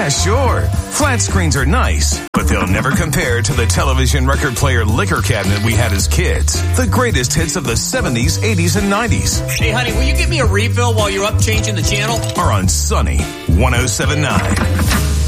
sure. Flat screens are nice, but they'll never compare to the television record player liquor cabinet we had as kids. The greatest hits of the 70s, 80s, and 90s. Hey, honey, will you give me a refill while you're up changing the channel? Are on Sunny 107.9.